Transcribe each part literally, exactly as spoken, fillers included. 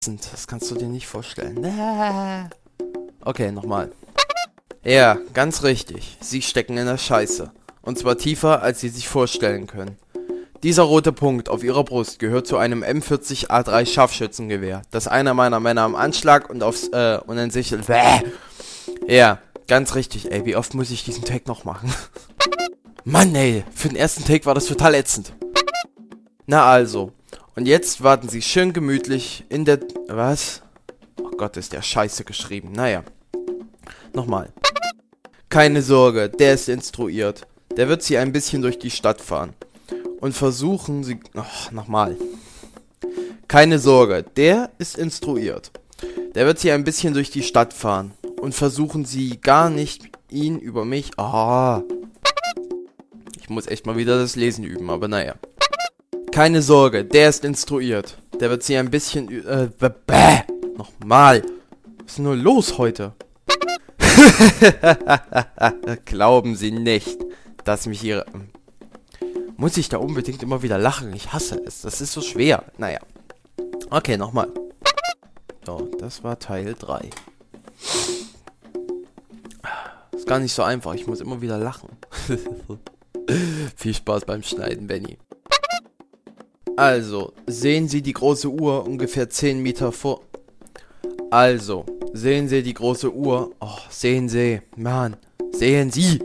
Das kannst du dir nicht vorstellen. Okay, nochmal. Ja, ganz richtig. Sie stecken in der Scheiße. Und zwar tiefer, als Sie sich vorstellen können. Dieser rote Punkt auf Ihrer Brust gehört zu einem M vierzig A drei Scharfschützengewehr, das einer meiner Männer am Anschlag und aufs, äh, und in sich... Ja, ganz richtig, ey. Wie oft muss ich diesen Take noch machen? Mann, ey. Für den ersten Take war das total ätzend. Na also. Und jetzt warten Sie schön gemütlich in der... Was? Oh Gott, ist der Scheiße geschrieben. Naja. Nochmal. Keine Sorge, der ist instruiert. Der wird Sie ein bisschen durch die Stadt fahren. Und versuchen Sie... Ach, nochmal. Keine Sorge, der ist instruiert. Der wird Sie ein bisschen durch die Stadt fahren. Und versuchen Sie gar nicht, ihn über mich... Ah. Ich muss echt mal wieder das Lesen üben, aber naja. Keine Sorge, der ist instruiert. Der wird Sie ein bisschen... Äh, bäh. Nochmal. Was ist denn nur los heute? Glauben Sie nicht, dass mich Ihre... Muss ich da unbedingt immer wieder lachen? Ich hasse es. Das ist so schwer. Naja. Okay, nochmal. So, das war Teil drei. Ist gar nicht so einfach. Ich muss immer wieder lachen. Viel Spaß beim Schneiden, Benny. Also, sehen Sie die große Uhr ungefähr zehn Meter vor... Also, sehen Sie die große Uhr. Oh, sehen Sie. Mann, sehen Sie.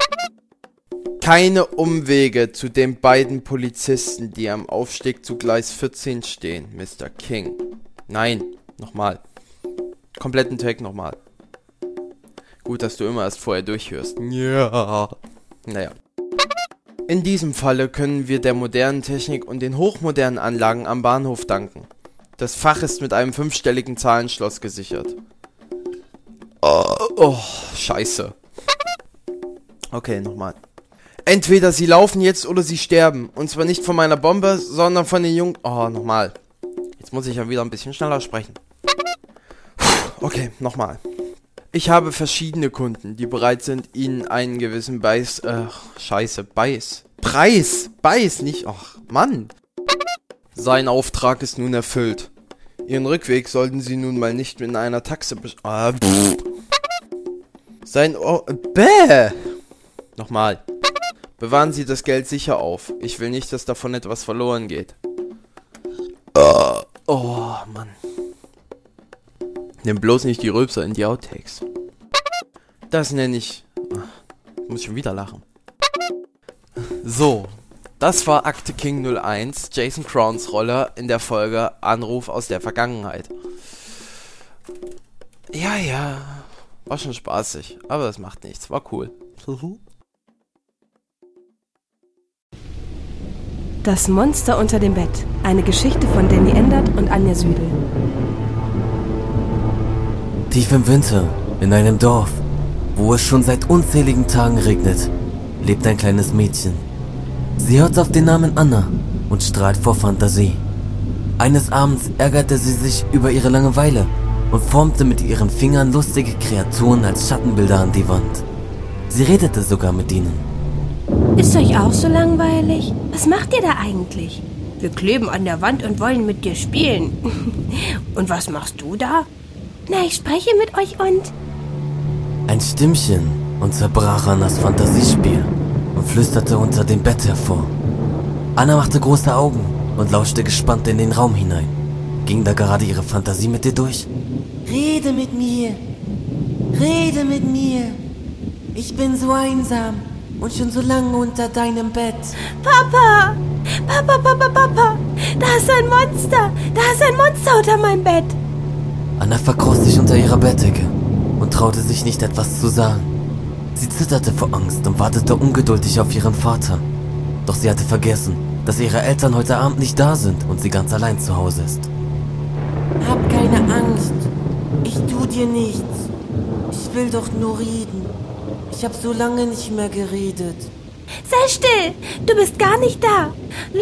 Keine Umwege zu den beiden Polizisten, die am Aufstieg zu Gleis vierzehn stehen, Mister King. Nein, nochmal. Kompletten Take nochmal. Gut, dass du immer erst vorher durchhörst. Ja. Naja. In diesem Falle können wir der modernen Technik und den hochmodernen Anlagen am Bahnhof danken. Das Fach ist mit einem fünfstelligen Zahlenschloss gesichert. Oh, oh, scheiße. Okay, nochmal. Entweder sie laufen jetzt oder sie sterben. Und zwar nicht von meiner Bombe, sondern von den Jungen... Oh, nochmal. Jetzt muss ich ja wieder ein bisschen schneller sprechen. Okay, nochmal. Ich habe verschiedene Kunden, die bereit sind, ihnen einen gewissen Beiß... Äh, scheiße, Beiß. Preis! Beiß, nicht... Ach, Mann. Sein Auftrag ist nun erfüllt. Ihren Rückweg sollten Sie nun mal nicht in einer Taxe... besch- Ah, pff. Sein... Oh, bäh! Nochmal. Bewahren Sie das Geld sicher auf. Ich will nicht, dass davon etwas verloren geht. Uh, oh, Mann. Nimm bloß nicht die Rülpser in die Outtakes. Das nenne ich... Ach, muss ich schon wieder lachen. So. Das war Akte King null eins, Jason Crowns Rolle in der Folge Anruf aus der Vergangenheit. Ja, ja. War schon spaßig. Aber das macht nichts. War cool. Das Monster unter dem Bett. Eine Geschichte von Danny Endert und Anja Südel. Tief im Winter, in einem Dorf, wo es schon seit unzähligen Tagen regnet, lebt ein kleines Mädchen. Sie hört auf den Namen Anna und strahlt vor Fantasie. Eines Abends ärgerte sie sich über ihre Langeweile und formte mit ihren Fingern lustige Kreaturen als Schattenbilder an die Wand. Sie redete sogar mit ihnen. Ist euch auch so langweilig? Was macht ihr da eigentlich? Wir kleben an der Wand und wollen mit dir spielen. Und was machst du da? Na, ich spreche mit euch und... Ein Stimmchen unterbrach Annas Fantasiespiel und flüsterte unter dem Bett hervor. Anna machte große Augen und lauschte gespannt in den Raum hinein. Ging da gerade ihre Fantasie mit dir durch? Rede mit mir. Rede mit mir. Ich bin so einsam und schon so lange unter deinem Bett. Papa! Papa, Papa, Papa! Da ist ein Monster! Da ist ein Monster unter meinem Bett! Anna verkroch sich unter ihrer Bettdecke und traute sich nicht, etwas zu sagen. Sie zitterte vor Angst und wartete ungeduldig auf ihren Vater. Doch sie hatte vergessen, dass ihre Eltern heute Abend nicht da sind und sie ganz allein zu Hause ist. Hab keine Angst. Ich tu dir nichts. Ich will doch nur reden. Ich hab so lange nicht mehr geredet. Sei still! Du bist gar nicht da!